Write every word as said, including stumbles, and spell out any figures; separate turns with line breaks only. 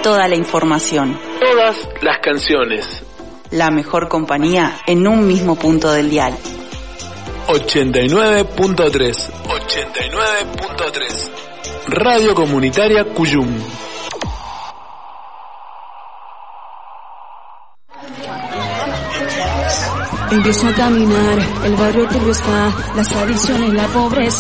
toda la información.
Todas las canciones.
La mejor compañía en un mismo punto del dial.
ochenta y nueve punto tres. ochenta y nueve punto tres. Radio Comunitaria Cuyum.
Empiezo a caminar, el barrio turbio está, las adicciones, la pobreza.